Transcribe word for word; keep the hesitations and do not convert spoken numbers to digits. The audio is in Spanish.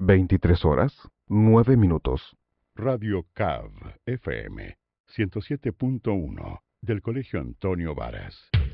veintitrés horas, nueve minutos. Radio C A V F M ciento siete punto uno del Colegio Antonio Varas.